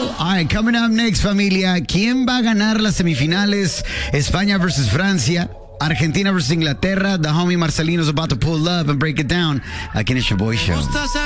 All right, coming up next, familia. ¿Quién va a ganar las semifinales? España versus Francia. Argentina versus Inglaterra. The homie Marcelino's about to pull up and break it down. Aquí en el Shaboy Show.